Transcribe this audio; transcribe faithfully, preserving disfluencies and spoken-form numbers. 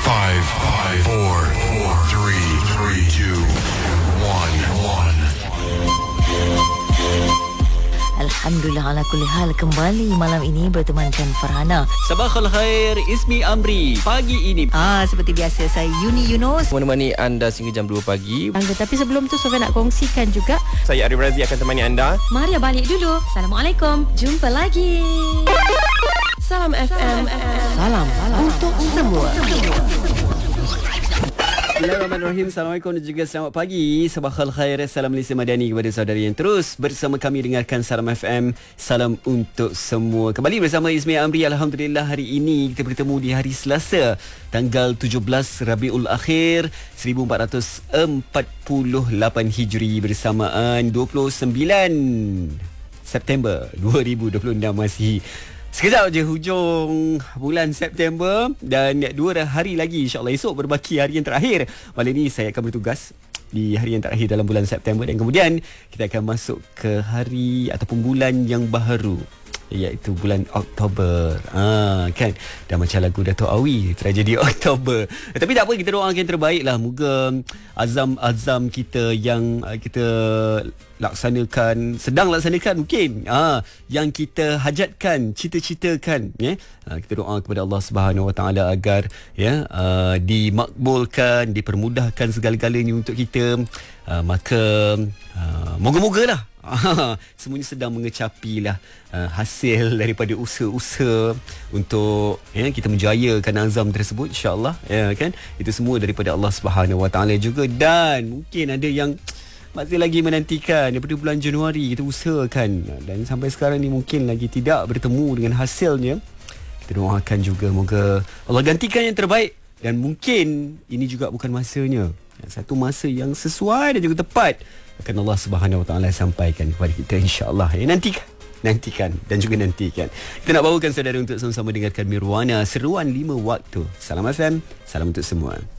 Five, five, four, four, three, three, two, one, one. Alhamdulillah ala kulli hal, kembali malam ini bertemankan Farhana. Sabahal khair, Ismi Amri. Pagi ini Ah, seperti biasa saya Yuni Yunus menemani anda sehingga jam dua pagi. Anda, tapi sebelum tu Sofia nak kongsikan juga. Saya Arif Razi akan temani anda. Maria balik dulu. Assalamualaikum. Jumpa lagi. Salam F M. Salam, salam untuk semua. Bismillahirrahmanirrahim. Assalamualaikum dan juga selamat pagi. Sabahal khair. Salam Malaysia Madani kepada saudara yang terus bersama kami dengarkan Salam F M. Salam untuk semua. Kembali bersama Ismi Amri. Alhamdulillah hari ini kita bertemu di hari Selasa, tanggal tujuh belas Rabiul Akhir seribu empat ratus empat puluh lapan Hijri, bersamaan dua puluh sembilan September dua ribu dua puluh enam. Masih sekejap je hujung bulan September dan dua hari lagi, insyaAllah esok berbaki hari yang terakhir. Malam ini saya akan bertugas di hari yang terakhir dalam bulan September dan kemudian kita akan masuk ke hari ataupun bulan yang baru, iaitu bulan Oktober. Ah, kan? Dah macam lagu Dato' Awi, tragedi Oktober. Eh, tapi tak apa, kita doakan yang terbaik lah. Moga azam-azam kita yang uh, kita laksanakan, sedang laksanakan mungkin, ah, yang kita hajatkan, cita-citakan, ya. Ah, kita doa kepada Allah Subhanahu Wa Taala agar ya uh, dimakbulkan, dipermudahkan segala-galanya untuk kita. Uh, maka uh, moga-moga lah semuanya sedang mengecapi lah uh, hasil daripada usaha-usaha untuk ya, kita menjayakan azam tersebut, insya-Allah, ya kan. Itu semua daripada Allah Subhanahu Wa Taala juga. Dan mungkin ada yang masih lagi menantikan daripada bulan Januari kita usahakan dan sampai sekarang ni mungkin lagi tidak bertemu dengan hasilnya. Kita doakan juga moga Allah gantikan yang terbaik, dan mungkin ini juga bukan masanya, satu masa yang sesuai dan juga tepat akan Allah Subhanahu Wa Taala sampaikan kepada kita, insya-Allah. Ya, nantikan, nantikan dan juga nantikan. Kita nak bawakan saudara untuk sama-sama dengarkan Mirwana, seruan lima waktu. Salam F M, salam untuk semua.